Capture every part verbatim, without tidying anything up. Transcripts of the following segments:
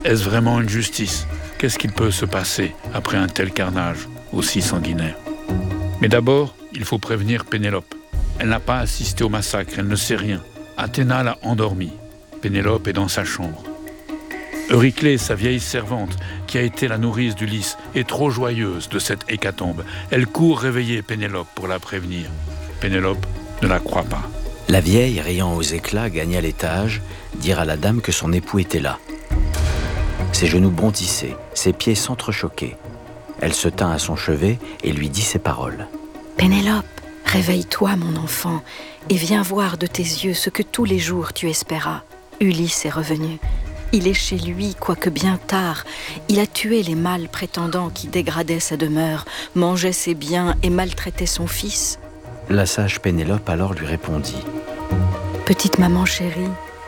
Est-ce vraiment une justice? Qu'est-ce qu'il peut se passer après un tel carnage, aussi sanguinaire? Mais d'abord, il faut prévenir Pénélope. Elle n'a pas assisté au massacre, elle ne sait rien. Athéna l'a endormie. Pénélope est dans sa chambre. Euryclée, sa vieille servante, qui a été la nourrice d'Ulysse, est trop joyeuse de cette hécatombe. Elle court réveiller Pénélope pour la prévenir. Pénélope ne la croit pas. La vieille, riant aux éclats, gagna l'étage, dire à la dame que son époux était là. Ses genoux bondissaient, ses pieds s'entrechoquaient. Elle se tint à son chevet et lui dit ces paroles. « Pénélope, réveille-toi, mon enfant, et viens voir de tes yeux ce que tous les jours tu espéras. Ulysse est revenu. Il est chez lui, quoique bien tard. Il a tué les mâles prétendants qui dégradaient sa demeure, mangeaient ses biens et maltraitaient son fils. » La sage Pénélope alors lui répondit. « Petite maman chérie,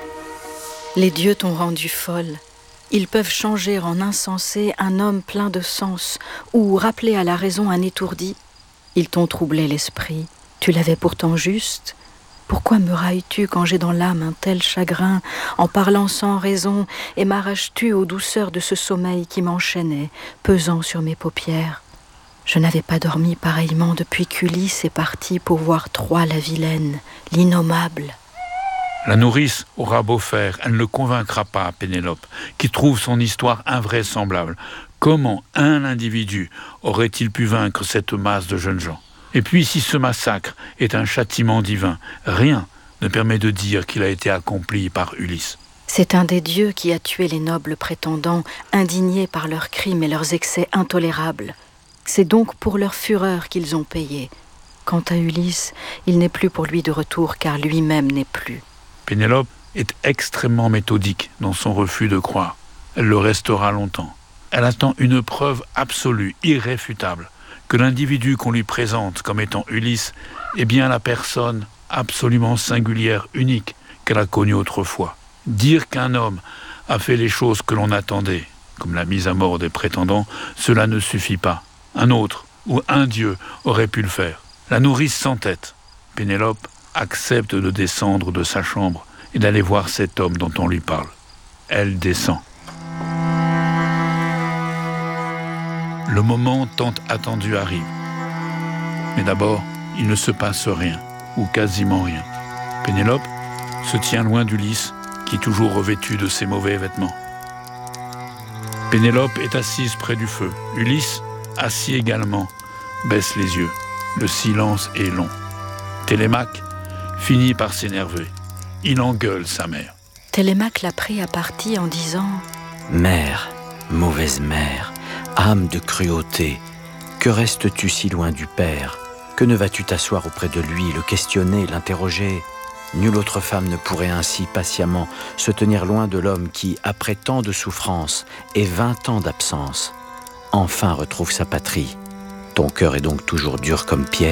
les dieux t'ont rendue folle. Ils peuvent changer en insensé un homme plein de sens ou rappeler à la raison un étourdi. Ils t'ont troublé l'esprit. Tu l'avais pourtant juste. Pourquoi me railles-tu quand j'ai dans l'âme un tel chagrin, en parlant sans raison, et m'arraches-tu aux douceurs de ce sommeil qui m'enchaînait, pesant sur mes paupières? Je n'avais pas dormi pareillement depuis qu'Ulysse est parti pour voir Troie la vilaine, l'innommable. » La nourrice aura beau faire, elle ne convaincra pas Pénélope, qui trouve son histoire invraisemblable. Comment un individu aurait-il pu vaincre cette masse de jeunes gens? Et puis, si ce massacre est un châtiment divin, rien ne permet de dire qu'il a été accompli par Ulysse. C'est un des dieux qui a tué les nobles prétendants, indignés par leurs crimes et leurs excès intolérables. C'est donc pour leur fureur qu'ils ont payé. Quant à Ulysse, il n'est plus pour lui de retour, car lui-même n'est plus. Pénélope est extrêmement méthodique dans son refus de croire. Elle le restera longtemps. Elle attend une preuve absolue, irréfutable, que l'individu qu'on lui présente comme étant Ulysse est bien la personne absolument singulière, unique, qu'elle a connue autrefois. Dire qu'un homme a fait les choses que l'on attendait, comme la mise à mort des prétendants, cela ne suffit pas. Un autre, ou un dieu, aurait pu le faire. La nourrice s'entête. Pénélope accepte de descendre de sa chambre et d'aller voir cet homme dont on lui parle. Elle descend. Le moment tant attendu arrive. Mais d'abord, il ne se passe rien, ou quasiment rien. Pénélope se tient loin d'Ulysse, qui est toujours revêtu de ses mauvais vêtements. Pénélope est assise près du feu. Ulysse, assis également, baisse les yeux. Le silence est long. Télémaque finit par s'énerver. Il engueule sa mère. Télémaque l'a pris à partie en disant « Mère, mauvaise mère, âme de cruauté, que restes-tu si loin du Père? Que ne vas-tu t'asseoir auprès de lui, le questionner, l'interroger? Nulle autre femme ne pourrait ainsi patiemment se tenir loin de l'homme qui, après tant de souffrances et vingt ans d'absence, enfin retrouve sa patrie. Ton cœur est donc toujours dur comme pierre. »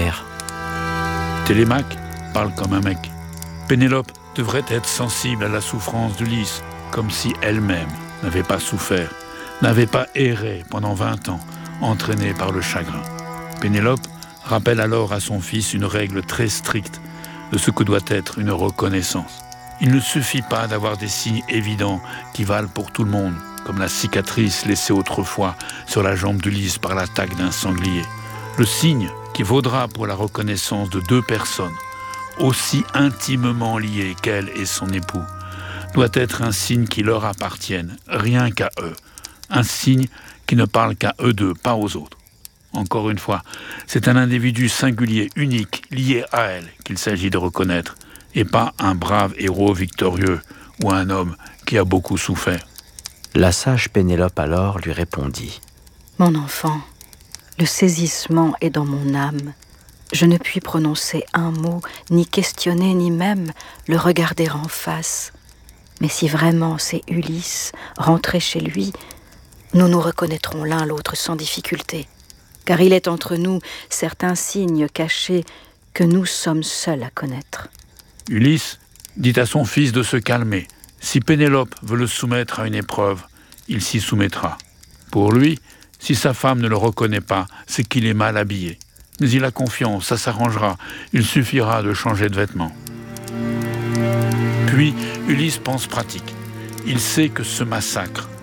Télémaque parle comme un mec. Pénélope devrait être sensible à la souffrance d'Ulysse, comme si elle-même n'avait pas souffert, n'avait pas erré pendant vingt ans, entraînée par le chagrin. Pénélope rappelle alors à son fils une règle très stricte de ce que doit être une reconnaissance. Il ne suffit pas d'avoir des signes évidents qui valent pour tout le monde, comme la cicatrice laissée autrefois sur la jambe d'Ulysse par l'attaque d'un sanglier. Le signe qui vaudra pour la reconnaissance de deux personnes, aussi intimement liées qu'elle et son époux, doit être un signe qui leur appartienne, rien qu'à eux. Un signe qui ne parle qu'à eux deux, pas aux autres. Encore une fois, c'est un individu singulier, unique, lié à elle, qu'il s'agit de reconnaître, et pas un brave héros victorieux ou un homme qui a beaucoup souffert. La sage Pénélope alors lui répondit. « Mon enfant, le saisissement est dans mon âme. Je ne puis prononcer un mot, ni questionner, ni même le regarder en face. Mais si vraiment c'est Ulysse, rentré chez lui, nous nous reconnaîtrons l'un l'autre sans difficulté. Car il est entre nous certains signes cachés que nous sommes seuls à connaître. » Ulysse dit à son fils de se calmer. Si Pénélope veut le soumettre à une épreuve, il s'y soumettra. Pour lui, si sa femme ne le reconnaît pas, c'est qu'il est mal habillé. Mais il a confiance, ça s'arrangera. Il suffira de changer de vêtements. Puis, Ulysse pense pratique. Il sait que ce massacre